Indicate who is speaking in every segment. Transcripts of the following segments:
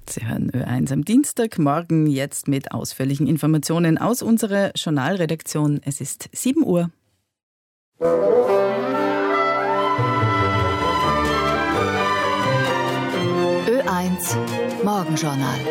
Speaker 1: Sie hören Ö1 am Dienstagmorgen, jetzt mit ausführlichen Informationen aus unserer Journalredaktion. Es ist 7 Uhr.
Speaker 2: Ö1 Morgenjournal.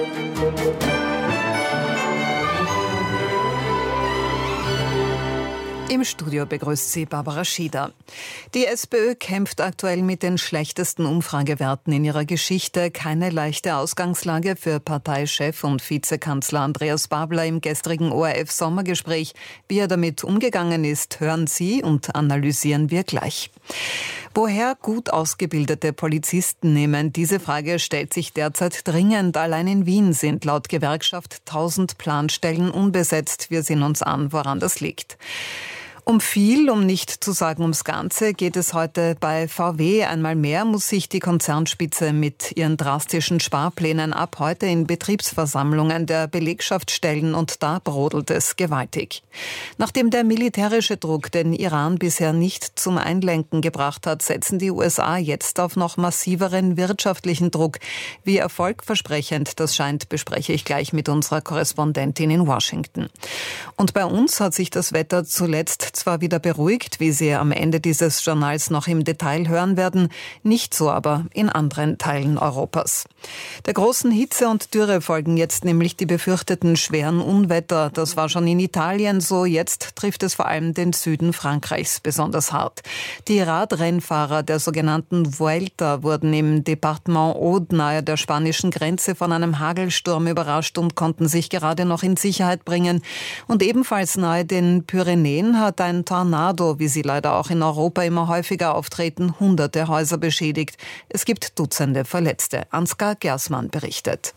Speaker 2: Im Studio begrüßt sie Barbara Schieder. Die SPÖ kämpft aktuell mit den schlechtesten Umfragewerten in ihrer Geschichte. Keine leichte Ausgangslage für Parteichef und Vizekanzler Andreas Babler im gestrigen ORF-Sommergespräch. Wie er damit umgegangen ist, hören Sie und analysieren wir gleich. Woher gut ausgebildete Polizisten nehmen, diese Frage stellt sich derzeit dringend. Allein in Wien sind laut Gewerkschaft 1000 Planstellen unbesetzt. Wir sehen uns an, woran das liegt. Um viel, um nicht zu sagen ums Ganze, geht es heute bei VW. Einmal mehr muss sich die Konzernspitze mit ihren drastischen Sparplänen ab heute in Betriebsversammlungen der Belegschaft stellen und da brodelt es gewaltig. Nachdem der militärische Druck den Iran bisher nicht zum Einlenken gebracht hat, setzen die USA jetzt auf noch massiveren wirtschaftlichen Druck. Wie erfolgversprechend das scheint, bespreche ich gleich mit unserer Korrespondentin in Washington. Und bei uns hat sich das Wetter zuletzt zwar wieder beruhigt, wie Sie am Ende dieses Journals noch im Detail hören werden, nicht so aber in anderen Teilen Europas. Der großen Hitze und Dürre folgen jetzt nämlich die befürchteten schweren Unwetter. Das war schon in Italien so, jetzt trifft es vor allem den Süden Frankreichs besonders hart. Die Radrennfahrer der sogenannten Vuelta wurden im Departement Aude nahe der spanischen Grenze von einem Hagelsturm überrascht und konnten sich gerade noch in Sicherheit bringen. Und ebenfalls nahe den Pyrenäen hat ein Tornado, wie sie leider auch in Europa immer häufiger auftreten, hunderte Häuser beschädigt. Es gibt Dutzende Verletzte. Ansgar Gersmann berichtet.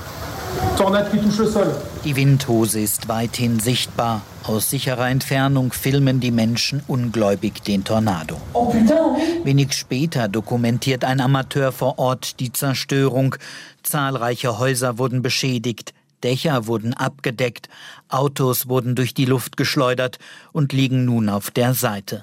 Speaker 3: Die Windhose ist weithin sichtbar. Aus sicherer Entfernung filmen die Menschen ungläubig den Tornado. Wenig später dokumentiert ein Amateur vor Ort die Zerstörung. Zahlreiche Häuser wurden beschädigt. Dächer wurden abgedeckt, Autos wurden durch die Luft geschleudert und liegen nun auf der Seite.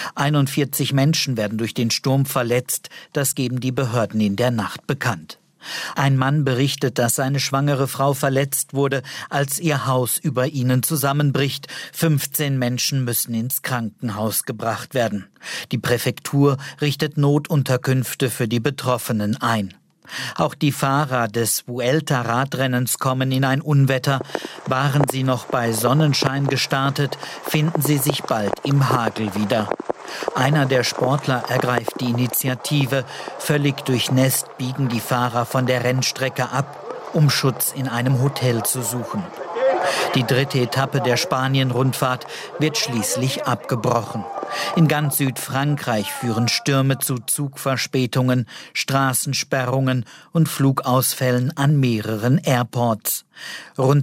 Speaker 3: 41 Menschen werden durch den Sturm verletzt, das geben die Behörden in der Nacht bekannt. Ein Mann berichtet, dass seine schwangere Frau verletzt wurde, als ihr Haus über ihnen zusammenbricht. 15 Menschen müssen ins Krankenhaus gebracht werden. Die Präfektur richtet Notunterkünfte für die Betroffenen ein. Auch die Fahrer des Vuelta-Radrennens kommen in ein Unwetter. Waren sie noch bei Sonnenschein gestartet, finden sie sich bald im Hagel wieder. Einer der Sportler ergreift die Initiative. Völlig durchnässt biegen die Fahrer von der Rennstrecke ab, um Schutz in einem Hotel zu suchen. Die dritte Etappe der Spanien-Rundfahrt wird schließlich abgebrochen. In ganz Südfrankreich führen Stürme zu Zugverspätungen, Straßensperrungen und Flugausfällen an mehreren Airports. Rund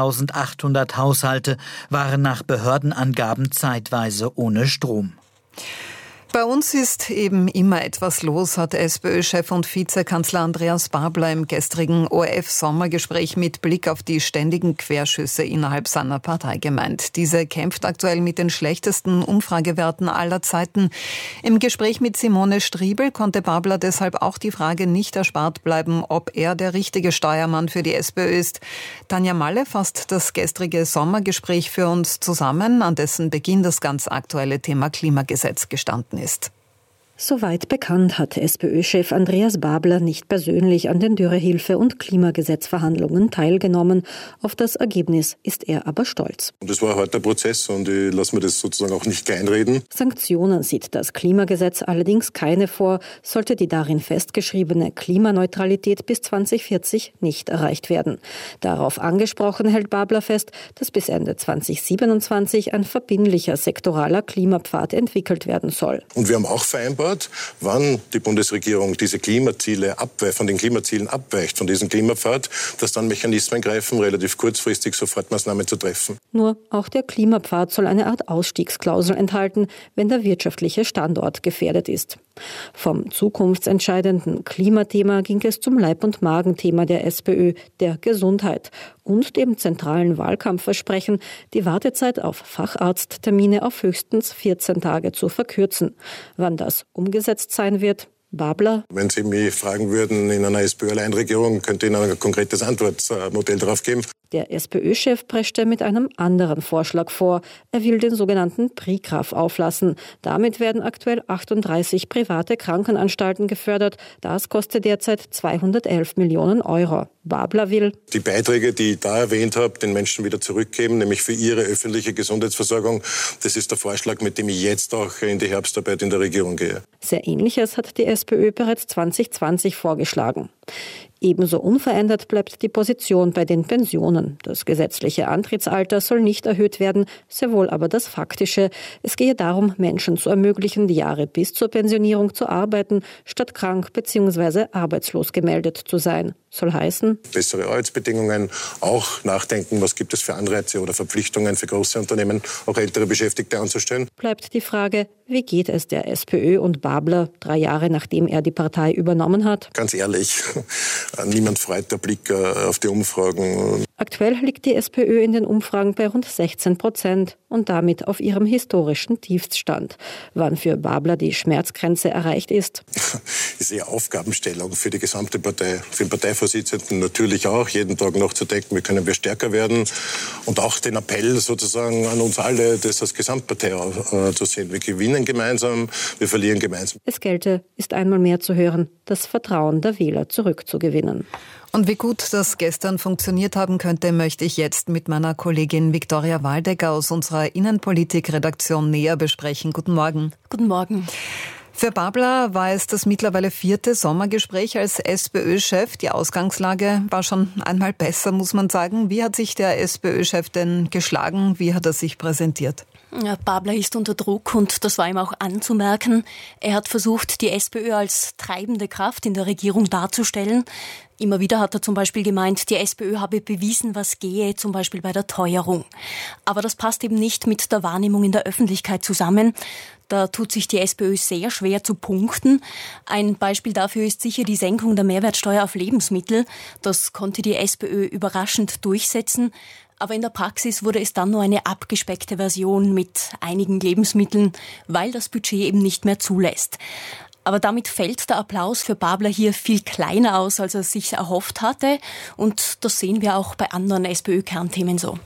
Speaker 3: 2800 Haushalte waren nach Behördenangaben zeitweise ohne Strom.
Speaker 2: Bei uns ist eben immer etwas los, hat SPÖ-Chef und Vizekanzler Andreas Babler im gestrigen ORF-Sommergespräch mit Blick auf die ständigen Querschüsse innerhalb seiner Partei gemeint. Diese kämpft aktuell mit den schlechtesten Umfragewerten aller Zeiten. Im Gespräch mit Simone Striebel konnte Babler deshalb auch die Frage nicht erspart bleiben, ob er der richtige Steuermann für die SPÖ ist. Tanja Malle fasst das gestrige Sommergespräch für uns zusammen, an dessen Beginn das ganz aktuelle Thema Klimagesetz gestanden ist.
Speaker 4: Soweit bekannt hat SPÖ-Chef Andreas Babler nicht persönlich an den Dürrehilfe- und Klimagesetzverhandlungen teilgenommen. Auf das Ergebnis ist er aber stolz.
Speaker 5: Das war ein harter Prozess und ich lasse mir das sozusagen auch nicht kleinreden.
Speaker 4: Sanktionen sieht das Klimagesetz allerdings keine vor, sollte die darin festgeschriebene Klimaneutralität bis 2040 nicht erreicht werden. Darauf angesprochen hält Babler fest, dass bis Ende 2027 ein verbindlicher sektoraler Klimapfad entwickelt werden soll.
Speaker 5: Und wir haben auch vereinbart, wann die Bundesregierung diese Klimaziele von den Klimazielen abweicht, von diesem Klimapfad, dass dann Mechanismen greifen, relativ kurzfristig Sofortmaßnahmen zu treffen.
Speaker 4: Nur auch der Klimapfad soll eine Art Ausstiegsklausel enthalten, wenn der wirtschaftliche Standort gefährdet ist. Vom zukunftsentscheidenden Klimathema ging es zum Leib- und Magenthema der SPÖ, der Gesundheit und dem zentralen Wahlkampfversprechen, die Wartezeit auf Facharzttermine auf höchstens 14 Tage zu verkürzen. Wann das umgesetzt sein wird, Babler:
Speaker 5: Wenn Sie mich fragen würden, in einer SPÖ-Alleinregierung, könnte ich Ihnen ein konkretes Antwortmodell darauf geben.
Speaker 4: Der SPÖ-Chef preschte mit einem anderen Vorschlag vor. Er will den sogenannten PRIKRAF auflassen. Damit werden aktuell 38 private Krankenanstalten gefördert. Das kostet derzeit 211 Millionen Euro. Babler will
Speaker 5: die Beiträge, die ich da erwähnt habe, den Menschen wieder zurückgeben, nämlich für ihre öffentliche Gesundheitsversorgung. Das ist der Vorschlag, mit dem ich jetzt auch in die Herbstarbeit in der Regierung gehe.
Speaker 4: Sehr Ähnliches hat die SPÖ bereits 2020 vorgeschlagen. Ebenso unverändert bleibt die Position bei den Pensionen. Das gesetzliche Antrittsalter soll nicht erhöht werden, sehr wohl aber das faktische. Es gehe darum, Menschen zu ermöglichen, die Jahre bis zur Pensionierung zu arbeiten, statt krank bzw. arbeitslos gemeldet zu sein. Soll heißen:
Speaker 5: bessere Arbeitsbedingungen, auch nachdenken, was gibt es für Anreize oder Verpflichtungen für große Unternehmen, auch ältere Beschäftigte anzustellen.
Speaker 4: Bleibt die Frage, wie geht es der SPÖ und Babler 3 Jahre nachdem er die Partei übernommen hat?
Speaker 5: Ganz ehrlich, niemand freut der Blick auf die Umfragen.
Speaker 4: Aktuell liegt die SPÖ in den Umfragen bei rund 16% und damit auf ihrem historischen Tiefststand. Wann für Babler die Schmerzgrenze erreicht ist?
Speaker 5: Das ist eher Aufgabenstellung für die gesamte Partei, für den Parteivorsitzenden natürlich auch, jeden Tag nachzudenken, wie können wir stärker werden und auch den Appell sozusagen an uns alle, das als Gesamtpartei zu sehen. Wir gewinnen gemeinsam, wir verlieren gemeinsam.
Speaker 4: Es gelte, ist einmal mehr zu hören, das Vertrauen der Wähler zurückzugewinnen.
Speaker 2: Und wie gut das gestern funktioniert haben könnte, möchte ich jetzt mit meiner Kollegin Viktoria Waldecker aus unserer Innenpolitik-Redaktion näher besprechen. Guten Morgen.
Speaker 6: Guten Morgen.
Speaker 2: Für Babler war es das mittlerweile 4. Sommergespräch als SPÖ-Chef. Die Ausgangslage war schon einmal besser, muss man sagen. Wie hat sich der SPÖ-Chef denn geschlagen? Wie hat er sich präsentiert?
Speaker 6: Ja, Babler ist unter Druck und das war ihm auch anzumerken. Er hat versucht, die SPÖ als treibende Kraft in der Regierung darzustellen. Immer wieder hat er zum Beispiel gemeint, die SPÖ habe bewiesen, was gehe, zum Beispiel bei der Teuerung. Aber das passt eben nicht mit der Wahrnehmung in der Öffentlichkeit zusammen. Da tut sich die SPÖ sehr schwer zu punkten. Ein Beispiel dafür ist sicher die Senkung der Mehrwertsteuer auf Lebensmittel. Das konnte die SPÖ überraschend durchsetzen. Aber in der Praxis wurde es dann nur eine abgespeckte Version mit einigen Lebensmitteln, weil das Budget eben nicht mehr zulässt. Aber damit fällt der Applaus für Babler hier viel kleiner aus, als er sich erhofft hatte. Und das sehen wir auch bei anderen SPÖ-Kernthemen so.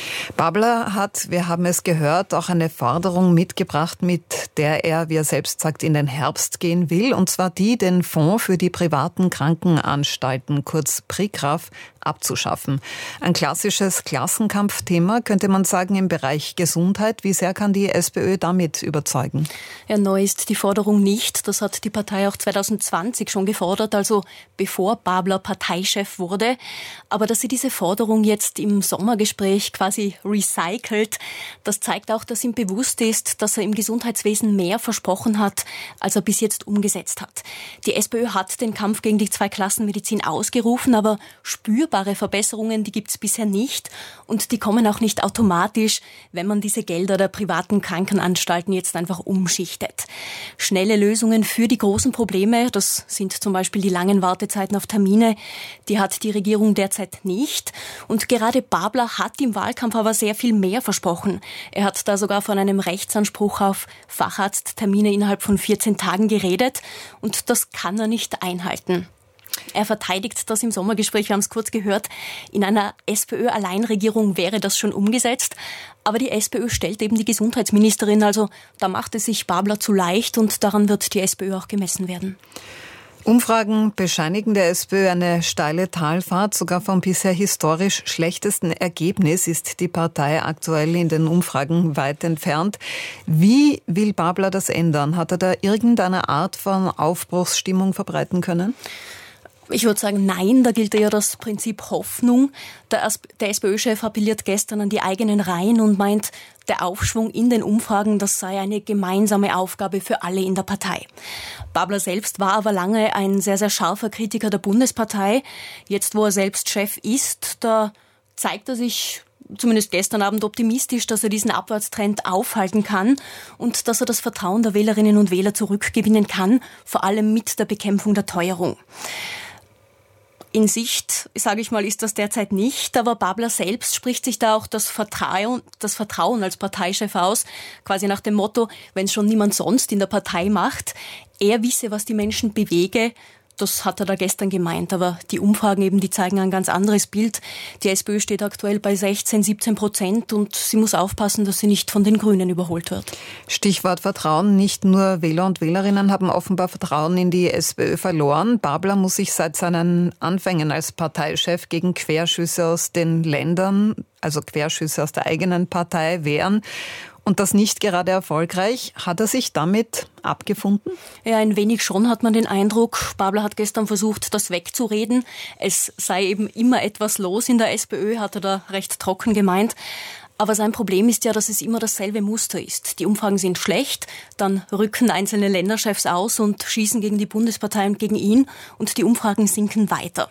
Speaker 2: Babler hat, wir haben es gehört, auch eine Forderung mitgebracht, mit der er, wie er selbst sagt, in den Herbst gehen will. Und zwar die, den Fonds für die privaten Krankenanstalten, kurz PRIKRAF, abzuschaffen. Ein klassisches Klassenkampfthema, könnte man sagen, im Bereich Gesundheit. Wie sehr kann die SPÖ damit überzeugen?
Speaker 6: Ja, neu ist die Forderung nicht. Das hat die Partei auch 2020 schon gefordert, also bevor Babler Parteichef wurde. Aber dass sie diese Forderung jetzt im Sommergespräch quasi recycelt, das zeigt auch, dass ihm bewusst ist, dass er im Gesundheitswesen mehr versprochen hat, als er bis jetzt umgesetzt hat. Die SPÖ hat den Kampf gegen die Zweiklassenmedizin ausgerufen, aber spürbare Verbesserungen, die gibt's bisher nicht und die kommen auch nicht automatisch, wenn man diese Gelder der privaten Krankenanstalten jetzt einfach umschichtet. Schnelle Lösungen für die großen Probleme, das sind zum Beispiel die langen Wartezeiten auf Termine, die hat die Regierung derzeit nicht. Und gerade Babler hat im Wahlkampf aber sehr viel mehr versprochen. Er hat da sogar von einem Rechtsanspruch auf Facharzttermine innerhalb von 14 Tagen geredet und das kann er nicht einhalten. Er verteidigt das im Sommergespräch, wir haben es kurz gehört, in einer SPÖ-Alleinregierung wäre das schon umgesetzt. Aber die SPÖ stellt eben die Gesundheitsministerin, also da macht es sich Babler zu leicht und daran wird die SPÖ auch gemessen werden.
Speaker 2: Umfragen bescheinigen der SPÖ eine steile Talfahrt. Sogar vom bisher historisch schlechtesten Ergebnis ist die Partei aktuell in den Umfragen weit entfernt. Wie will Babler das ändern? Hat er da irgendeine Art von Aufbruchsstimmung verbreiten können?
Speaker 6: Ich würde sagen, nein, da gilt ja das Prinzip Hoffnung. Der SPÖ-Chef appelliert gestern an die eigenen Reihen und meint, der Aufschwung in den Umfragen, das sei eine gemeinsame Aufgabe für alle in der Partei. Babler selbst war aber lange ein sehr, sehr scharfer Kritiker der Bundespartei. Jetzt, wo er selbst Chef ist, da zeigt er sich zumindest gestern Abend optimistisch, dass er diesen Abwärtstrend aufhalten kann und dass er das Vertrauen der Wählerinnen und Wähler zurückgewinnen kann, vor allem mit der Bekämpfung der Teuerung. In Sicht, sage ich mal, ist das derzeit nicht, aber Babler selbst spricht sich da auch das Vertrauen als Parteichef aus, quasi nach dem Motto, wenn es schon niemand sonst in der Partei macht, er wisse, was die Menschen bewege. Das hat er da gestern gemeint, aber die Umfragen eben, die zeigen ein ganz anderes Bild. Die SPÖ steht aktuell bei 16-17% und sie muss aufpassen, dass sie nicht von den Grünen überholt wird.
Speaker 2: Stichwort Vertrauen. Nicht nur Wähler und Wählerinnen haben offenbar Vertrauen in die SPÖ verloren. Babler muss sich seit seinen Anfängen als Parteichef gegen Querschüsse aus den Ländern, also Querschüsse aus der eigenen Partei, wehren. Und das nicht gerade erfolgreich. Hat er sich damit abgefunden?
Speaker 6: Ja, ein wenig schon, hat man den Eindruck. Babler hat gestern versucht, das wegzureden. Es sei eben immer etwas los in der SPÖ, hat er da recht trocken gemeint. Aber sein Problem ist ja, dass es immer dasselbe Muster ist. Die Umfragen sind schlecht, dann rücken einzelne Länderchefs aus und schießen gegen die Bundespartei und gegen ihn und die Umfragen sinken weiter.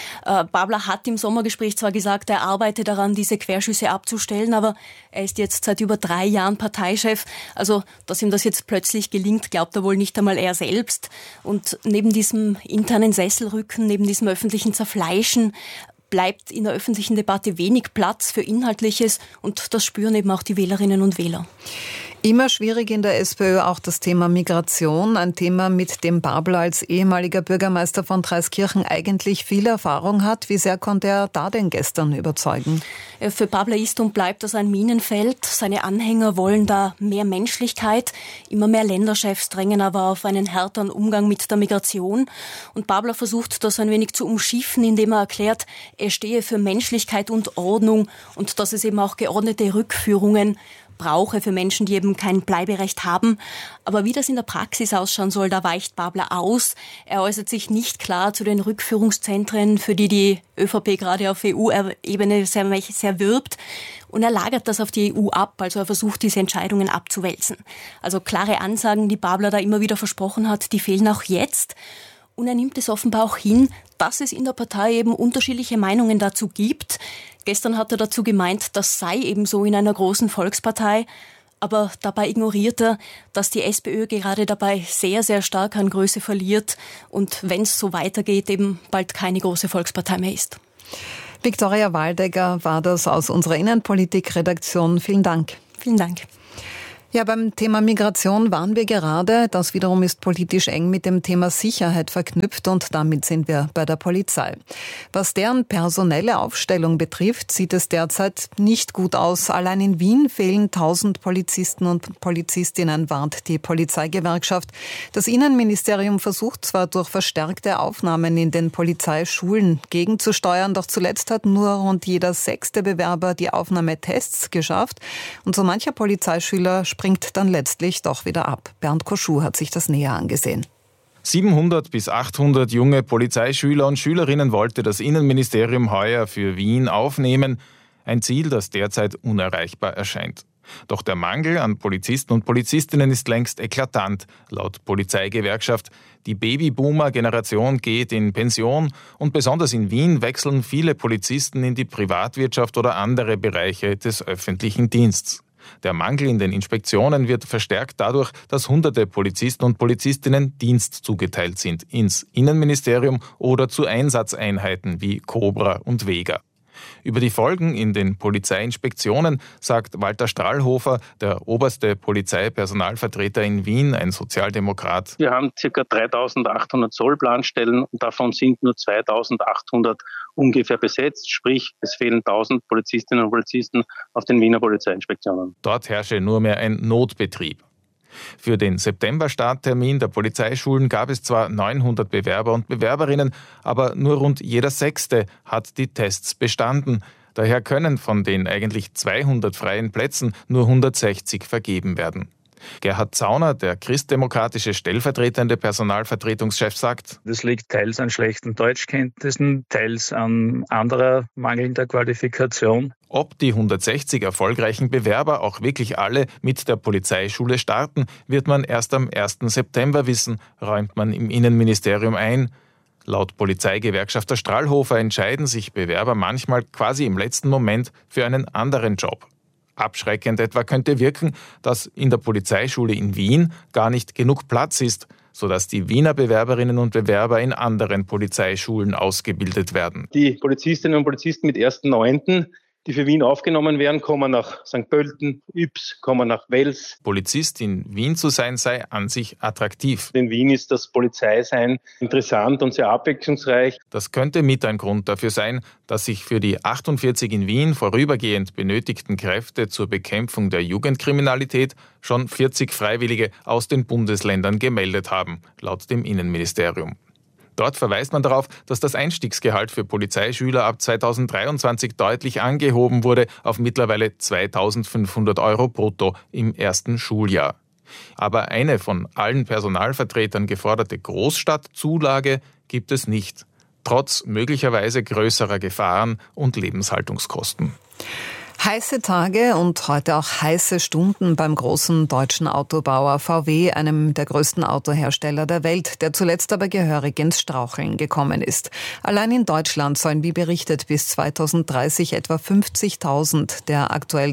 Speaker 6: Babler hat im Sommergespräch zwar gesagt, er arbeite daran, diese Querschüsse abzustellen, aber er ist jetzt seit über 3 Jahren Parteichef. Also, dass ihm das jetzt plötzlich gelingt, glaubt er wohl nicht einmal er selbst. Und neben diesem internen Sesselrücken, neben diesem öffentlichen Zerfleischen, bleibt in der öffentlichen Debatte wenig Platz für Inhaltliches und das spüren eben auch die Wählerinnen und Wähler.
Speaker 2: Immer schwierig in der SPÖ auch das Thema Migration, ein Thema, mit dem Babler als ehemaliger Bürgermeister von Dreiskirchen eigentlich viel Erfahrung hat. Wie sehr konnte er da denn gestern überzeugen?
Speaker 6: Für Babler ist und bleibt das ein Minenfeld. Seine Anhänger wollen da mehr Menschlichkeit. Immer mehr Länderchefs drängen aber auf einen härteren Umgang mit der Migration. Und Babler versucht das ein wenig zu umschiffen, indem er erklärt, er stehe für Menschlichkeit und Ordnung und dass es eben auch geordnete Rückführungen brauche für Menschen, die eben kein Bleiberecht haben. Aber wie das in der Praxis ausschauen soll, da weicht Babler aus. Er äußert sich nicht klar zu den Rückführungszentren, für die die ÖVP gerade auf EU-Ebene sehr wirbt. Und er lagert das auf die EU ab, also er versucht, diese Entscheidungen abzuwälzen. Also klare Ansagen, die Babler da immer wieder versprochen hat, die fehlen auch jetzt. Und er nimmt es offenbar auch hin, dass es in der Partei eben unterschiedliche Meinungen dazu gibt. Gestern hat er dazu gemeint, das sei eben so in einer großen Volkspartei. Aber dabei ignoriert er, dass die SPÖ gerade dabei sehr, sehr stark an Größe verliert und wenn es so weitergeht, eben bald keine große Volkspartei mehr ist.
Speaker 2: Viktoria Waldecker war das aus unserer Innenpolitik-Redaktion. Vielen Dank.
Speaker 6: Vielen Dank.
Speaker 2: Ja, beim Thema Migration waren wir gerade. Das wiederum ist politisch eng mit dem Thema Sicherheit verknüpft und damit sind wir bei der Polizei. Was deren personelle Aufstellung betrifft, sieht es derzeit nicht gut aus. Allein in Wien fehlen 1000 Polizisten und Polizistinnen, warnt die Polizeigewerkschaft. Das Innenministerium versucht zwar durch verstärkte Aufnahmen in den Polizeischulen gegenzusteuern, doch zuletzt hat nur rund jeder 6. Bewerber die Aufnahmetests geschafft und so mancher Polizeischüler springt dann letztlich doch wieder ab. Bernd Koschuh hat sich das näher angesehen.
Speaker 7: 700 bis 800 junge Polizeischüler und Schülerinnen wollte das Innenministerium heuer für Wien aufnehmen. Ein Ziel, das derzeit unerreichbar erscheint. Doch der Mangel an Polizisten und Polizistinnen ist längst eklatant, laut Polizeigewerkschaft. Die Babyboomer-Generation geht in Pension und besonders in Wien wechseln viele Polizisten in die Privatwirtschaft oder andere Bereiche des öffentlichen Dienstes. Der Mangel in den Inspektionen wird verstärkt dadurch, dass hunderte Polizisten und Polizistinnen Dienst zugeteilt sind, ins Innenministerium oder zu Einsatzeinheiten wie Cobra und Vega. Über die Folgen in den Polizeiinspektionen sagt Walter Strahlhofer, der oberste Polizeipersonalvertreter in Wien, ein Sozialdemokrat.
Speaker 8: Wir haben ca. 3.800 Sollplanstellen und davon sind nur 2.800 ungefähr besetzt, sprich es fehlen 1.000 Polizistinnen und Polizisten auf den Wiener Polizeiinspektionen.
Speaker 7: Dort herrsche nur mehr ein Notbetrieb. Für den September-Starttermin der Polizeischulen gab es zwar 900 Bewerber und Bewerberinnen, aber nur rund jeder 6. hat die Tests bestanden. Daher können von den eigentlich 200 freien Plätzen nur 160 vergeben werden. Gerhard Zauner, der christdemokratische stellvertretende Personalvertretungschef, sagt:
Speaker 9: Das liegt teils an schlechten Deutschkenntnissen, teils an anderer mangelnder Qualifikation.
Speaker 7: Ob die 160 erfolgreichen Bewerber auch wirklich alle mit der Polizeischule starten, wird man erst am 1. September wissen, räumt man im Innenministerium ein. Laut Polizeigewerkschafter Strahlhofer entscheiden sich Bewerber manchmal quasi im letzten Moment für einen anderen Job. Abschreckend etwa könnte wirken, dass in der Polizeischule in Wien gar nicht genug Platz ist, sodass die Wiener Bewerberinnen und Bewerber in anderen Polizeischulen ausgebildet werden.
Speaker 8: Die Polizistinnen und Polizisten mit 1.9., die für Wien aufgenommen werden, kommen nach St. Pölten, Ybbs, kommen nach Wels.
Speaker 7: Polizist in Wien zu sein, sei an sich attraktiv.
Speaker 8: In Wien ist das Polizeisein interessant und sehr abwechslungsreich.
Speaker 7: Das könnte mit ein Grund dafür sein, dass sich für die 48 in Wien vorübergehend benötigten Kräfte zur Bekämpfung der Jugendkriminalität schon 40 Freiwillige aus den Bundesländern gemeldet haben, laut dem Innenministerium. Dort verweist man darauf, dass das Einstiegsgehalt für Polizeischüler ab 2023 deutlich angehoben wurde auf mittlerweile 2.500 € brutto im ersten Schuljahr. Aber eine von allen Personalvertretern geforderte Großstadtzulage gibt es nicht, trotz möglicherweise größerer Gefahren und Lebenshaltungskosten.
Speaker 2: Heiße Tage und heute auch heiße Stunden beim großen deutschen Autobauer VW, einem der größten Autohersteller der Welt, der zuletzt aber gehörig ins Straucheln gekommen ist. Allein in Deutschland sollen, wie berichtet, bis 2030 etwa 50.000 der aktuell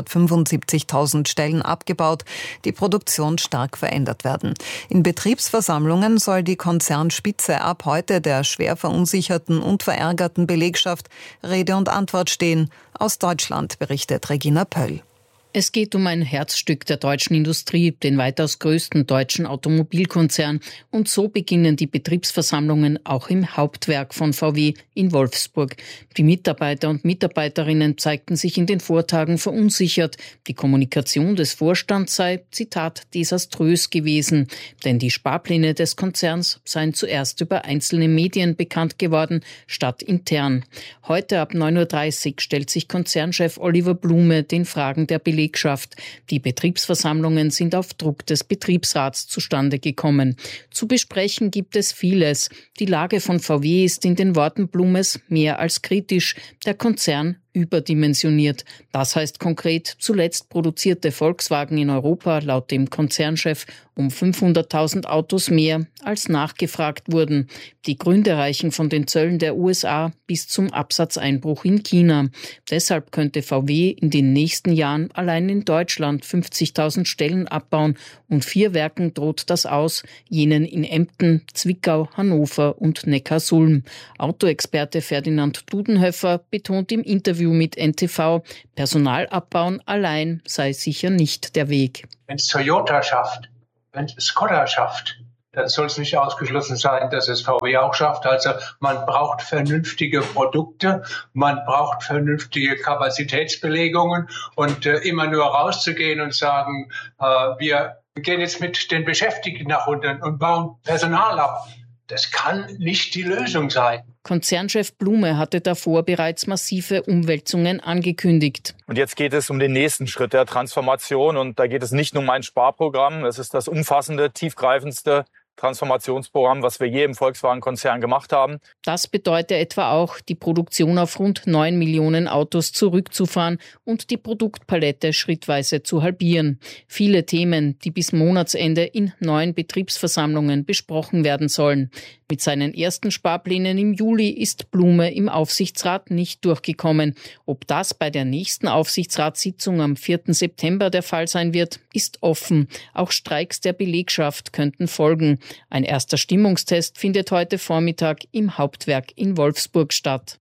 Speaker 2: 275.000 Stellen abgebaut, die Produktion stark verändert werden. In Betriebsversammlungen soll die Konzernspitze ab heute der schwer verunsicherten und verärgerten Belegschaft Rede und Antwort stehen. Aus Deutschland berichtet Regina Pöll.
Speaker 10: Es geht um ein Herzstück der deutschen Industrie, den weitaus größten deutschen Automobilkonzern. Und so beginnen die Betriebsversammlungen auch im Hauptwerk von VW in Wolfsburg. Die Mitarbeiter und Mitarbeiterinnen zeigten sich in den Vortagen verunsichert. Die Kommunikation des Vorstands sei, Zitat, desaströs gewesen. Denn die Sparpläne des Konzerns seien zuerst über einzelne Medien bekannt geworden, statt intern. Heute ab 9.30 Uhr stellt sich Konzernchef Oliver Blume den Fragen der Belegschaft. Die Betriebsversammlungen sind auf Druck des Betriebsrats zustande gekommen. Zu besprechen gibt es vieles. Die Lage von VW ist in den Worten Blumes mehr als kritisch. Der Konzern überdimensioniert. Das heißt konkret, zuletzt produzierte Volkswagen in Europa laut dem Konzernchef um 500.000 Autos mehr, als nachgefragt wurden. Die Gründe reichen von den Zöllen der USA bis zum Absatzeinbruch in China. Deshalb könnte VW in den nächsten Jahren allein in Deutschland 50.000 Stellen abbauen und 4 Werken droht das aus, jenen in Emden, Zwickau, Hannover und Neckarsulm. Autoexperte Ferdinand Dudenhöfer betont im Interview mit NTV, Personalabbauen allein sei sicher nicht der Weg.
Speaker 11: Wenn es Toyota schafft, wenn es Skoda schafft, dann soll es nicht ausgeschlossen sein, dass es VW auch schafft. Also man braucht vernünftige Produkte, man braucht vernünftige Kapazitätsbelegungen und immer nur rauszugehen und sagen, wir gehen jetzt mit den Beschäftigten nach unten und bauen Personal ab. Das kann nicht die Lösung sein.
Speaker 10: Konzernchef Blume hatte davor bereits massive Umwälzungen angekündigt.
Speaker 12: Und jetzt geht es um den nächsten Schritt der Transformation. Und da geht es nicht nur um ein Sparprogramm. Es ist das umfassende, tiefgreifendste Transformationsprogramm, was wir je im Volkswagen-Konzern gemacht haben.
Speaker 10: Das bedeutet etwa auch, die Produktion auf rund 9 Millionen Autos zurückzufahren und die Produktpalette schrittweise zu halbieren. Viele Themen, die bis Monatsende in 9 Betriebsversammlungen besprochen werden sollen. Mit seinen ersten Sparplänen im Juli ist Blume im Aufsichtsrat nicht durchgekommen. Ob das bei der nächsten Aufsichtsratssitzung am 4. September der Fall sein wird, ist offen. Auch Streiks der Belegschaft könnten folgen. Ein erster Stimmungstest findet heute Vormittag im Hauptwerk in Wolfsburg statt.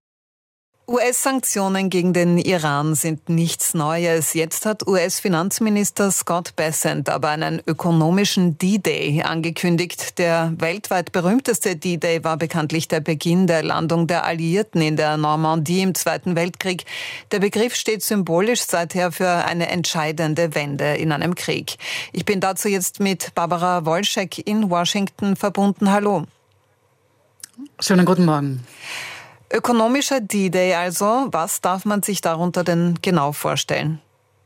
Speaker 2: US-Sanktionen gegen den Iran sind nichts Neues. Jetzt hat US-Finanzminister Scott Bessent aber einen ökonomischen D-Day angekündigt. Der weltweit berühmteste D-Day war bekanntlich der Beginn der Landung der Alliierten in der Normandie im Zweiten Weltkrieg. Der Begriff steht symbolisch seither für eine entscheidende Wende in einem Krieg. Ich bin dazu jetzt mit Barbara Wolschek in Washington verbunden. Hallo.
Speaker 13: Schönen guten Morgen.
Speaker 2: Ökonomischer D-Day also, was darf man sich darunter denn genau vorstellen?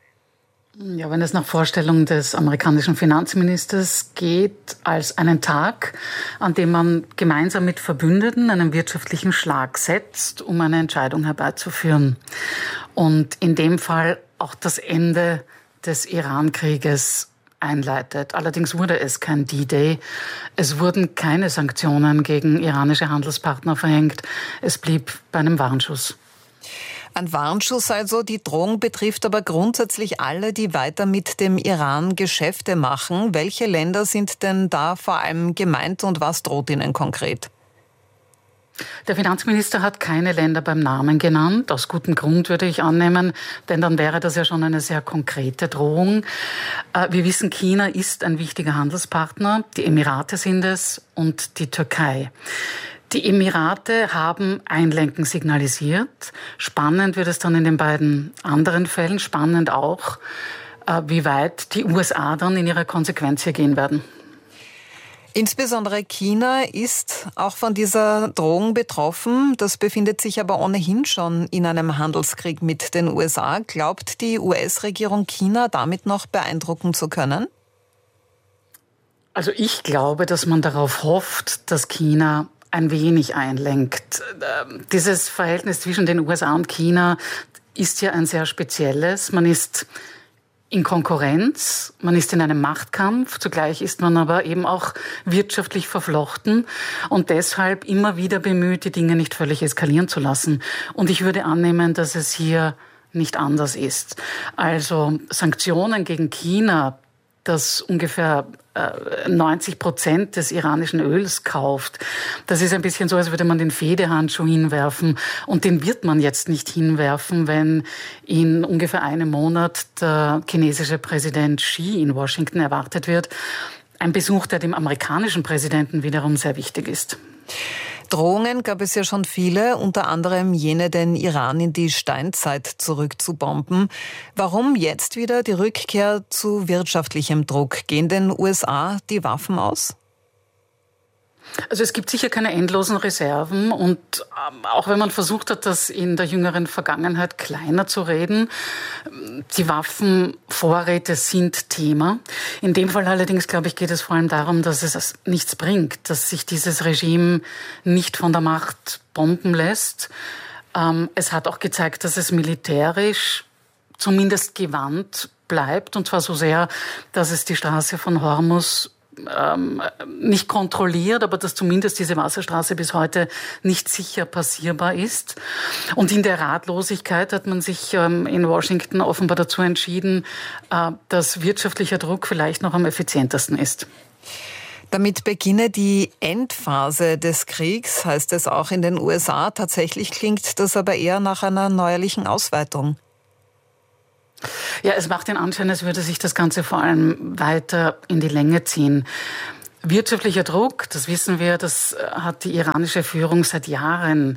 Speaker 13: Ja, wenn es nach Vorstellung des amerikanischen Finanzministers geht, als einen Tag, an dem man gemeinsam mit Verbündeten einen wirtschaftlichen Schlag setzt, um eine Entscheidung herbeizuführen. Und in dem Fall auch das Ende des Iran-Krieges einleitet. Allerdings wurde es kein D-Day. Es wurden keine Sanktionen gegen iranische Handelspartner verhängt. Es blieb bei einem Warnschuss.
Speaker 2: Ein Warnschuss also. Die Drohung betrifft aber grundsätzlich alle, die weiter mit dem Iran Geschäfte machen. Welche Länder sind denn da vor allem gemeint und was droht ihnen konkret?
Speaker 13: Der Finanzminister hat keine Länder beim Namen genannt. Aus gutem Grund, würde ich annehmen, denn dann wäre das ja schon eine sehr konkrete Drohung. Wir wissen, China ist ein wichtiger Handelspartner. Die Emirate sind es und die Türkei. Die Emirate haben Einlenken signalisiert. Spannend wird es dann in den beiden anderen Fällen. Spannend auch, wie weit die USA dann in ihrer Konsequenz hier gehen werden.
Speaker 2: Insbesondere China ist auch von dieser Drohung betroffen. Das befindet sich aber ohnehin schon in einem Handelskrieg mit den USA. Glaubt die US-Regierung, China damit noch beeindrucken zu können?
Speaker 13: Also ich glaube, dass man darauf hofft, dass China ein wenig einlenkt. Dieses Verhältnis zwischen den USA und China ist ja ein sehr spezielles. Man ist in Konkurrenz, man ist in einem Machtkampf, zugleich ist man aber eben auch wirtschaftlich verflochten und deshalb immer wieder bemüht, die Dinge nicht völlig eskalieren zu lassen. Und ich würde annehmen, dass es hier nicht anders ist. Also Sanktionen gegen China, das ungefähr 90% des iranischen Öls kauft. Das ist ein bisschen so, als würde man den Fehdehandschuh hinwerfen. Und den wird man jetzt nicht hinwerfen, wenn in ungefähr einem Monat der chinesische Präsident Xi in Washington erwartet wird. Ein Besuch, der dem amerikanischen Präsidenten wiederum sehr wichtig ist.
Speaker 2: Drohungen gab es ja schon viele, unter anderem jene, den Iran in die Steinzeit zurückzubomben. Warum jetzt wieder die Rückkehr zu wirtschaftlichem Druck? Gehen den USA die Waffen aus?
Speaker 13: Also es gibt sicher keine endlosen Reserven und auch wenn man versucht hat, das in der jüngeren Vergangenheit kleiner zu reden, die Waffenvorräte sind Thema. In dem Fall allerdings, glaube ich, geht es vor allem darum, dass es nichts bringt, dass sich dieses Regime nicht von der Macht bomben lässt. Es hat auch gezeigt, dass es militärisch zumindest gewandt bleibt und zwar so sehr, dass es die Straße von Hormuz nicht kontrolliert, aber dass zumindest diese Wasserstraße bis heute nicht sicher passierbar ist. Und in der Ratlosigkeit hat man sich in Washington offenbar dazu entschieden, dass wirtschaftlicher Druck vielleicht noch am effizientesten ist.
Speaker 2: Damit beginne die Endphase des Kriegs, heißt es auch in den USA. Tatsächlich klingt das aber eher nach einer neuerlichen Ausweitung.
Speaker 13: Ja, es macht den Anschein, als würde sich das Ganze vor allem weiter in die Länge ziehen. Wirtschaftlicher Druck, das wissen wir, das hat die iranische Führung seit Jahren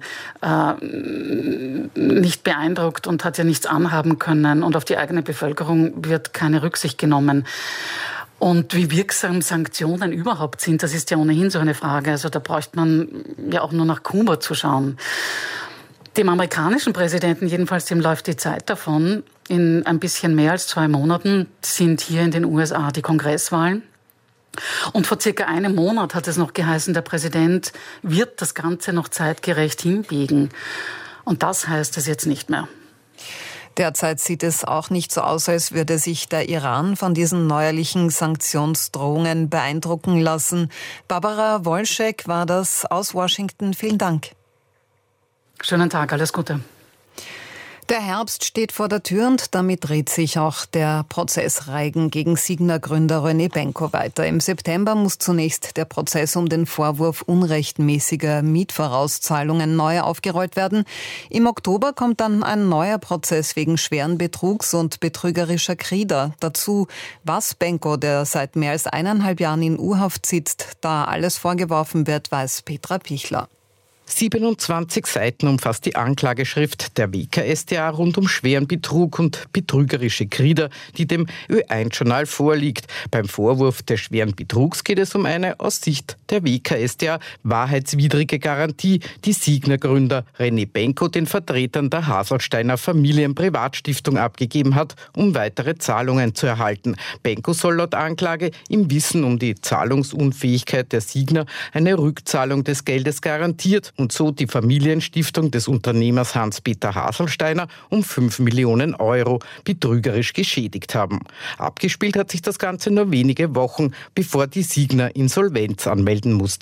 Speaker 13: nicht beeindruckt und hat ja nichts anhaben können. Und auf die eigene Bevölkerung wird keine Rücksicht genommen. Und wie wirksam Sanktionen überhaupt sind, das ist ja ohnehin so eine Frage. Also da braucht man ja auch nur nach Kuba zu schauen. Dem amerikanischen Präsidenten jedenfalls, dem läuft die Zeit davon. In ein bisschen mehr als 2 Monaten sind hier in den USA die Kongresswahlen. Und vor circa einem Monat hat es noch geheißen, der Präsident wird das Ganze noch zeitgerecht hinbiegen. Und das heißt es jetzt nicht mehr.
Speaker 2: Derzeit sieht es auch nicht so aus, als würde sich der Iran von diesen neuerlichen Sanktionsdrohungen beeindrucken lassen. Barbara Wolschek war das aus Washington. Vielen Dank.
Speaker 13: Schönen Tag, alles Gute.
Speaker 2: Der Herbst steht vor der Tür und damit dreht sich auch der Prozessreigen gegen Signa-Gründer René Benko weiter. Im September muss zunächst der Prozess um den Vorwurf unrechtmäßiger Mietvorauszahlungen neu aufgerollt werden. Im Oktober kommt dann ein neuer Prozess wegen schweren Betrugs und betrügerischer Krieder. Dazu, was Benko, der seit mehr als 1,5 Jahren in U-Haft sitzt, da alles vorgeworfen wird, weiß Petra Pichler.
Speaker 14: 27 Seiten umfasst die Anklageschrift der WKStA rund um schweren Betrug und betrügerische Krieder, die dem Ö1-Journal vorliegt. Beim Vorwurf des schweren Betrugs geht es um eine aus Sicht der WKStA wahrheitswidrige Garantie, die Signa-Gründer René Benko den Vertretern der Haselsteiner Familienprivatstiftung abgegeben hat, um weitere Zahlungen zu erhalten. Benko soll laut Anklage im Wissen um die Zahlungsunfähigkeit der Signa eine Rückzahlung des Geldes garantiert und so die Familienstiftung des Unternehmers Hans-Peter Haselsteiner um 5 Millionen Euro betrügerisch geschädigt haben. Abgespielt hat sich das Ganze nur wenige Wochen, bevor die Signa Insolvenz anmelden musste.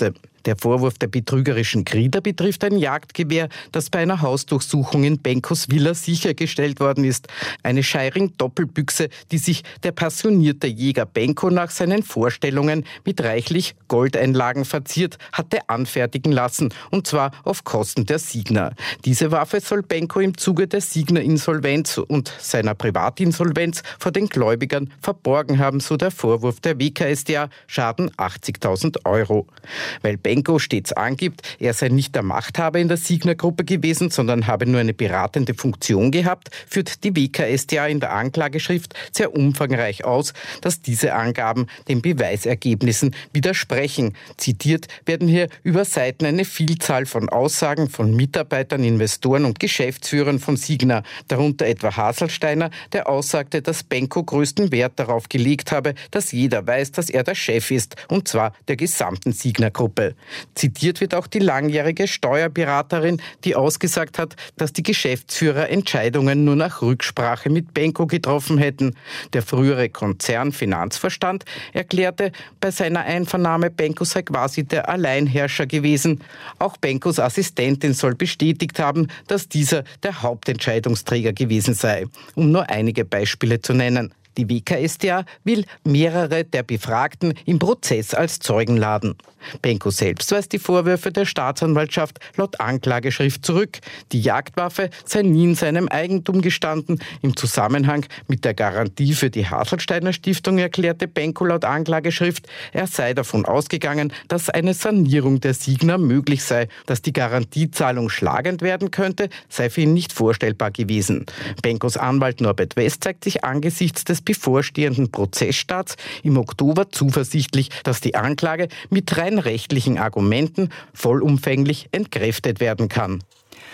Speaker 14: Der Vorwurf der betrügerischen Grieder betrifft ein Jagdgewehr, das bei einer Hausdurchsuchung in Benkos Villa sichergestellt worden ist. Eine Scheiring-Doppelbüchse, die sich der passionierte Jäger Benko nach seinen Vorstellungen mit reichlich Goldeinlagen verziert hatte anfertigen lassen, und zwar auf Kosten der Signa. Diese Waffe soll Benko im Zuge der Signa-Insolvenz und seiner Privatinsolvenz vor den Gläubigern verborgen haben, so der Vorwurf der WKStA, Schaden 80.000 €. Weil Benko stets angibt, er sei nicht der Machthaber in der Signa-Gruppe gewesen, sondern habe nur eine beratende Funktion gehabt, führt die WKStA in der Anklageschrift sehr umfangreich aus, dass diese Angaben den Beweisergebnissen widersprechen. Zitiert werden hier über Seiten eine Vielzahl von Aussagen von Mitarbeitern, Investoren und Geschäftsführern von Signa, darunter etwa Haselsteiner, der aussagte, dass Benko größten Wert darauf gelegt habe, dass jeder weiß, dass er der Chef ist, und zwar der gesamten Signa-Gruppe. Zitiert wird auch die langjährige Steuerberaterin, die ausgesagt hat, dass die Geschäftsführer Entscheidungen nur nach Rücksprache mit Benko getroffen hätten. Der frühere Konzernfinanzvorstand erklärte bei seiner Einvernahme, Benko sei quasi der Alleinherrscher gewesen. Auch Benkos Assistentin soll bestätigt haben, dass dieser der Hauptentscheidungsträger gewesen sei, um nur einige Beispiele zu nennen. Die WKStA will mehrere der Befragten im Prozess als Zeugen laden. Benko selbst weist die Vorwürfe der Staatsanwaltschaft laut Anklageschrift zurück. Die Jagdwaffe sei nie in seinem Eigentum gestanden. Im Zusammenhang mit der Garantie für die Haselsteiner Stiftung erklärte Benko laut Anklageschrift, er sei davon ausgegangen, dass eine Sanierung der Signa möglich sei. Dass die Garantiezahlung schlagend werden könnte, sei für ihn nicht vorstellbar gewesen. Benkos Anwalt Norbert West zeigt sich angesichts des bevorstehenden Prozessstarts im Oktober zuversichtlich, dass die Anklage mit rein rechtlichen Argumenten vollumfänglich entkräftet werden kann.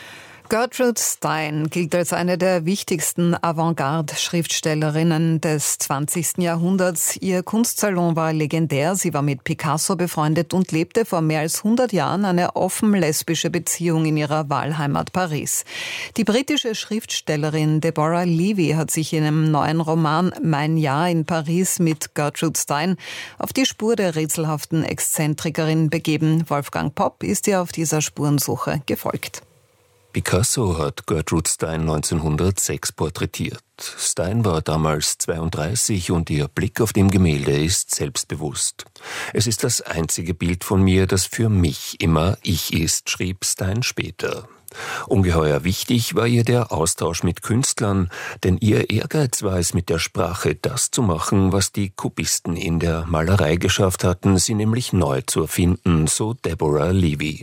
Speaker 2: Gertrude Stein gilt als eine der wichtigsten Avantgarde-Schriftstellerinnen des 20. Jahrhunderts. Ihr Kunstsalon war legendär. Sie war mit Picasso befreundet und lebte vor mehr als 100 Jahren eine offen lesbische Beziehung in ihrer Wahlheimat Paris. Die britische Schriftstellerin Deborah Levy hat sich in einem neuen Roman Mein Jahr in Paris mit Gertrude Stein auf die Spur der rätselhaften Exzentrikerin begeben. Wolfgang Popp ist ihr auf dieser Spurensuche gefolgt.
Speaker 15: Picasso hat Gertrude Stein 1906 porträtiert. Stein war damals 32 und ihr Blick auf dem Gemälde ist selbstbewusst. Es ist das einzige Bild von mir, das für mich immer ich ist, schrieb Stein später. Ungeheuer wichtig war ihr der Austausch mit Künstlern, denn ihr Ehrgeiz war es, mit der Sprache das zu machen, was die Kubisten in der Malerei geschafft hatten, sie nämlich neu zu erfinden, so Deborah Levy.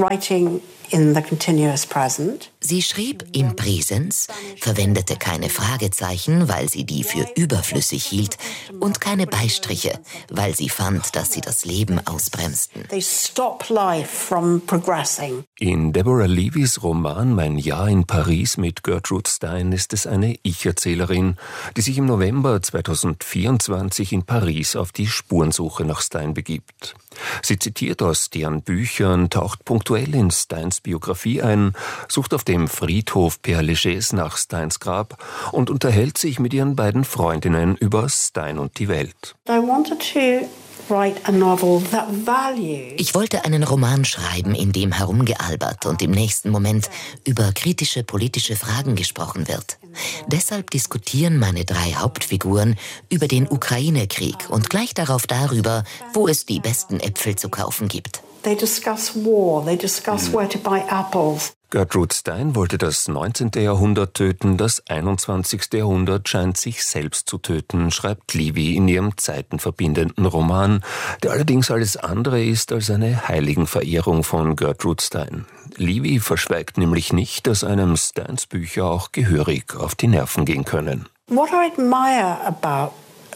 Speaker 16: Sie schrieb im Präsens, verwendete keine Fragezeichen, weil sie die für überflüssig hielt, und keine Beistriche, weil sie fand, dass sie das Leben ausbremsten.
Speaker 15: In Deborah Levys Roman Mein Jahr in Paris mit Gertrude Stein ist es eine Ich-Erzählerin, die sich im November 2024 in Paris auf die Spurensuche nach Stein begibt. Sie zitiert aus deren Büchern, taucht punktuell in Steins Biografie ein, sucht auf dem Friedhof Père Lachaise nach Steins Grab und unterhält sich mit ihren beiden Freundinnen über Stein und die Welt.
Speaker 16: Ich wollte einen Roman schreiben, in dem herumgealbert und im nächsten Moment über kritische politische Fragen gesprochen wird. Deshalb diskutieren meine 3 Hauptfiguren über den Ukraine-Krieg und gleich darauf darüber, wo es die besten Äpfel zu kaufen gibt.
Speaker 15: They discuss war, they discuss where to buy apples. Gertrude Stein wollte das 19. Jahrhundert töten, das 21. Jahrhundert scheint sich selbst zu töten, schreibt Levy in ihrem zeitenverbindenden Roman, der allerdings alles andere ist als eine Heiligenverehrung von Gertrude Stein. Levy verschweigt nämlich nicht, dass einem Steins Bücher auch gehörig auf die Nerven gehen können.
Speaker 16: What I admire about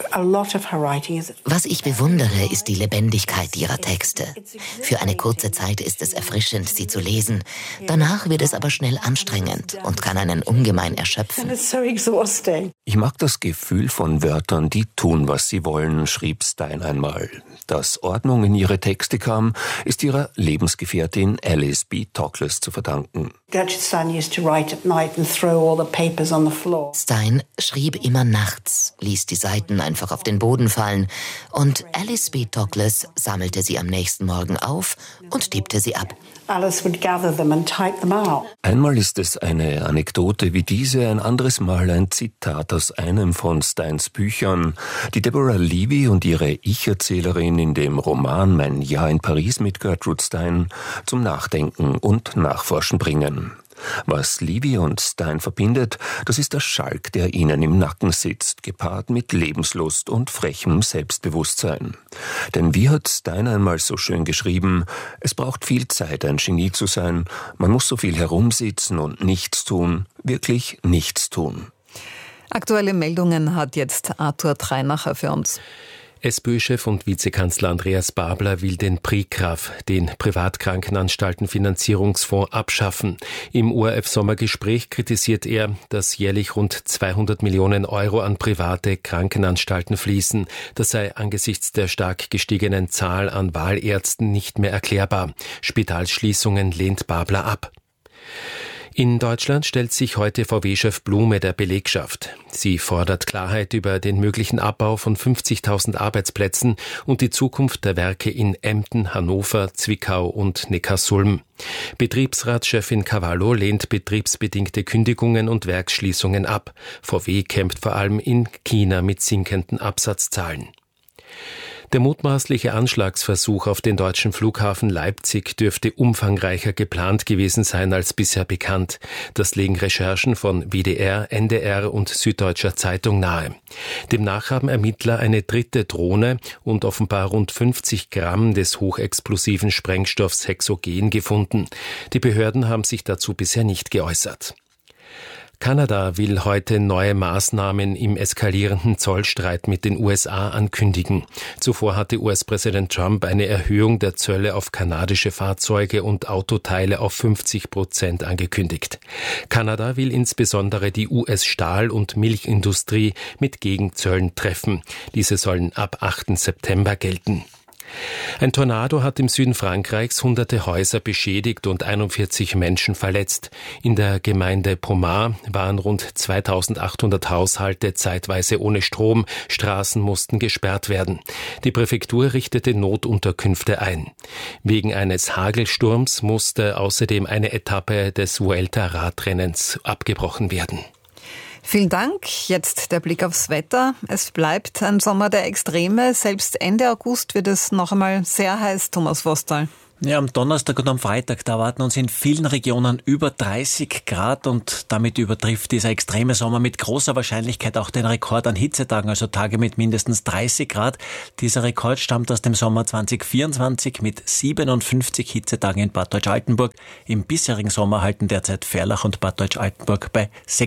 Speaker 16: Was ich bewundere, ist die Lebendigkeit ihrer Texte. Für eine kurze Zeit ist es erfrischend, sie zu lesen. Danach wird es aber schnell anstrengend und kann einen ungemein erschöpfen.
Speaker 15: Ich mag das Gefühl von Wörtern, die tun, was sie wollen, schrieb Stein einmal. Dass Ordnung in ihre Texte kam, ist ihrer Lebensgefährtin Alice B. Toklas zu verdanken.
Speaker 16: Stein schrieb immer nachts, ließ die Seiten einfach auf den Boden fallen. Und Alice B. Douglas sammelte sie am nächsten Morgen auf und tippte sie ab.
Speaker 17: Alice would gather them and type them out.
Speaker 15: Einmal ist es eine Anekdote wie diese, ein anderes Mal ein Zitat aus einem von Steins Büchern, die Deborah Levy und ihre Ich-Erzählerin in dem Roman Mein Jahr in Paris mit Gertrude Stein zum Nachdenken und Nachforschen bringen. Was Levy und Stein verbindet, das ist der Schalk, der ihnen im Nacken sitzt, gepaart mit Lebenslust und frechem Selbstbewusstsein. Denn wie hat Stein einmal so schön geschrieben, es braucht viel Zeit, ein Genie zu sein, man muss so viel herumsitzen und nichts tun, wirklich nichts tun.
Speaker 2: Aktuelle Meldungen hat jetzt Arthur Treinacher für uns.
Speaker 18: SPÖ-Chef und Vizekanzler Andreas Babler will den PRIKRAF, den Privatkrankenanstaltenfinanzierungsfonds, abschaffen. Im ORF-Sommergespräch kritisiert er, dass jährlich rund 200 Millionen Euro an private Krankenanstalten fließen. Das sei angesichts der stark gestiegenen Zahl an Wahlärzten nicht mehr erklärbar. Spitalsschließungen lehnt Babler ab. In Deutschland stellt sich heute VW-Chef Blume der Belegschaft. Sie fordert Klarheit über den möglichen Abbau von 50.000 Arbeitsplätzen und die Zukunft der Werke in Emden, Hannover, Zwickau und Neckarsulm. Betriebsratschefin Cavallo lehnt betriebsbedingte Kündigungen und Werksschließungen ab. VW kämpft vor allem in China mit sinkenden Absatzzahlen. Der mutmaßliche Anschlagsversuch auf den deutschen Flughafen Leipzig dürfte umfangreicher geplant gewesen sein als bisher bekannt. Das legen Recherchen von WDR, NDR und Süddeutscher Zeitung nahe. Demnach haben Ermittler eine dritte Drohne und offenbar rund 50 Gramm des hochexplosiven Sprengstoffs Hexogen gefunden. Die Behörden haben sich dazu bisher nicht geäußert. Kanada will heute neue Maßnahmen im eskalierenden Zollstreit mit den USA ankündigen. Zuvor hatte US-Präsident Trump eine Erhöhung der Zölle auf kanadische Fahrzeuge und Autoteile auf 50% angekündigt. Kanada will insbesondere die US-Stahl- und Milchindustrie mit Gegenzöllen treffen. Diese sollen ab 8. September gelten. Ein Tornado hat im Süden Frankreichs hunderte Häuser beschädigt und 41 Menschen verletzt. In der Gemeinde Pomar waren rund 2800 Haushalte zeitweise ohne Strom. Straßen mussten gesperrt werden. Die Präfektur richtete Notunterkünfte ein. Wegen eines Hagelsturms musste außerdem eine Etappe des Vuelta-Radrennens abgebrochen werden.
Speaker 2: Vielen Dank. Jetzt der Blick aufs Wetter. Es bleibt ein Sommer der Extreme. Selbst Ende August wird es noch einmal sehr heiß, Thomas Vostal.
Speaker 19: Ja, am Donnerstag und am Freitag, da erwarten uns in vielen Regionen über 30 Grad und damit übertrifft dieser extreme Sommer mit großer Wahrscheinlichkeit auch den Rekord an Hitzetagen, also Tage mit mindestens 30 Grad. Dieser Rekord stammt aus dem Sommer 2024 mit 57 Hitzetagen in Bad Deutsch-Altenburg. Im bisherigen Sommer halten derzeit Ferlach und Bad Deutsch-Altenburg bei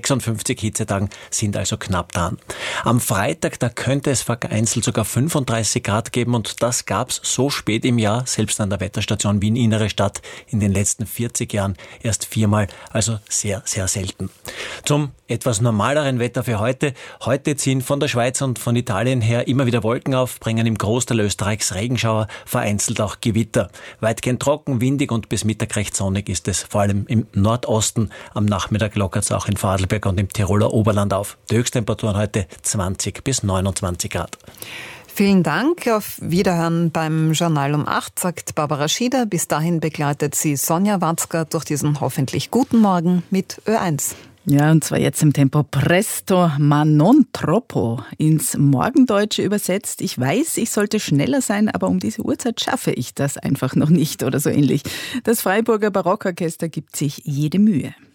Speaker 19: 56 Hitzetagen, sind also knapp dran. Am Freitag, da könnte es vereinzelt sogar 35 Grad geben und das gab's so spät im Jahr, selbst an der Wetterstation Wien Innere Stadt in den letzten 40 Jahren erst 4-mal, also sehr, sehr selten. Zum etwas normaleren Wetter für heute. Heute ziehen von der Schweiz und von Italien her immer wieder Wolken auf, bringen im Großteil Österreichs Regenschauer, vereinzelt auch Gewitter. Weitgehend trocken, windig und bis Mittag recht sonnig ist es, vor allem im Nordosten. Am Nachmittag lockert es auch in Vorarlberg und im Tiroler Oberland auf. Die Höchsttemperaturen heute 20 bis 29 Grad.
Speaker 2: Vielen Dank. Auf Wiederhören beim Journal um 8, sagt Barbara Schieder. Bis dahin begleitet sie Sonja Watzka durch diesen hoffentlich guten Morgen mit Ö1.
Speaker 1: Ja, und zwar jetzt im Tempo Presto ma non troppo, ins Morgendeutsche übersetzt. Ich weiß, ich sollte schneller sein, aber um diese Uhrzeit schaffe ich das einfach noch nicht oder so ähnlich. Das Freiburger Barockorchester gibt sich jede Mühe.